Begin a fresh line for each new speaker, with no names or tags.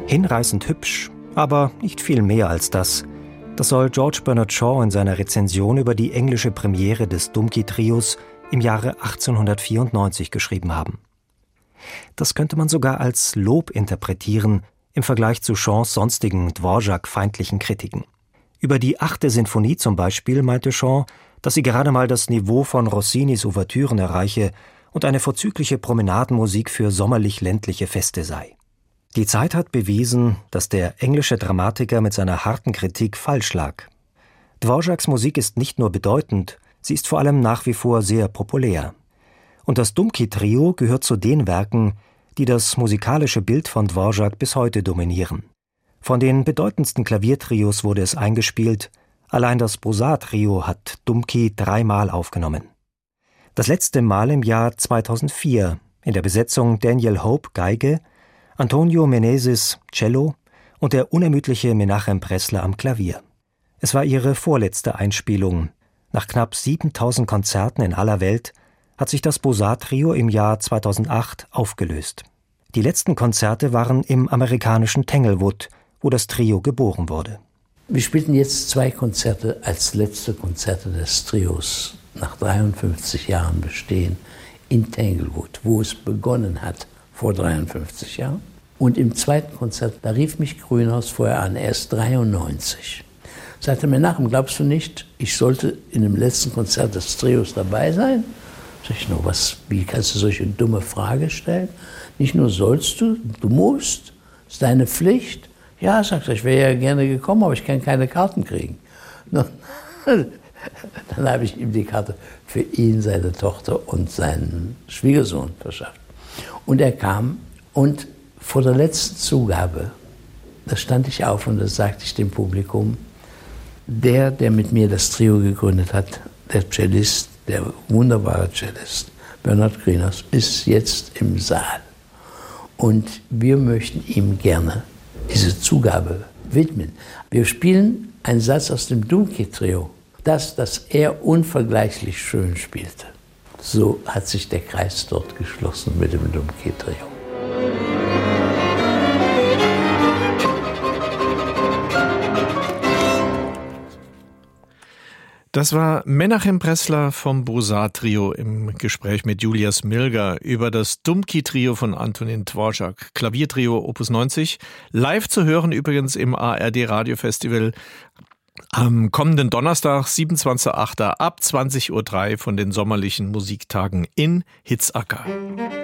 Hinreißend hübsch, aber nicht viel mehr als das. Das soll George Bernard Shaw in seiner Rezension über die englische Premiere des Dumki-Trios im Jahre 1894 geschrieben haben. Das könnte man sogar als Lob interpretieren im Vergleich zu Shaws sonstigen Dvorak-feindlichen Kritiken. Über die 8. Sinfonie zum Beispiel meinte Shaw, dass sie gerade mal das Niveau von Rossinis Ouvertüren erreiche und eine vorzügliche Promenadenmusik für sommerlich-ländliche Feste sei. Die Zeit hat bewiesen, dass der englische Dramatiker mit seiner harten Kritik falsch lag. Dvoraks Musik ist nicht nur bedeutend, sie ist vor allem nach wie vor sehr populär. Und das Dumki-Trio gehört zu den Werken, die das musikalische Bild von Dvorak bis heute dominieren. Von den bedeutendsten Klaviertrios wurde es eingespielt, allein das Bosar-Trio hat Dumki 3-mal aufgenommen. Das letzte Mal im Jahr 2004, in der Besetzung Daniel Hope Geige, Antonio Meneses Cello und der unermüdliche Menachem Pressler am Klavier. Es war ihre vorletzte Einspielung. Nach knapp 7000 Konzerten in aller Welt hat sich das Bosar-Trio im Jahr 2008 aufgelöst. Die letzten Konzerte waren im amerikanischen Tanglewood, wo das Trio geboren wurde.
Wir spielten jetzt 2 Konzerte als letzte Konzerte des Trios nach 53 Jahren Bestehen in Tanglewood, wo es begonnen hat vor 53 Jahren. Und im zweiten Konzert, da rief mich Grünhaus vorher an, er ist 93. Sagte mir nachher, glaubst du nicht, ich sollte in dem letzten Konzert des Trios dabei sein? Sag ich, nur was, wie kannst du solche dumme Frage stellen? Nicht nur sollst du, du musst, ist deine Pflicht. Ja, sagt er, ich wäre ja gerne gekommen, aber ich kann keine Karten kriegen. Dann habe ich ihm die Karte für ihn, seine Tochter und seinen Schwiegersohn verschafft. Und er kam und vor der letzten Zugabe, da stand ich auf und da sagte ich dem Publikum, der mit mir das Trio gegründet hat, der Cellist, der wunderbare Cellist, Bernhard Grünhaus, ist jetzt im Saal. Und wir möchten ihm gerne diese Zugabe widmen. Wir spielen einen Satz aus dem Dumki-Trio, das er unvergleichlich schön spielte. So hat sich der Kreis dort geschlossen mit dem Dumki-Trio.
Das war Menachem Pressler vom Bosar-Trio im Gespräch mit Julia Smilga über das Dumki-Trio von Antonín Dvořák, Klaviertrio Opus 90. Live zu hören übrigens im ARD Radiofestival am kommenden Donnerstag, 27.08. ab 20.03 Uhr von den sommerlichen Musiktagen in Hitzacker.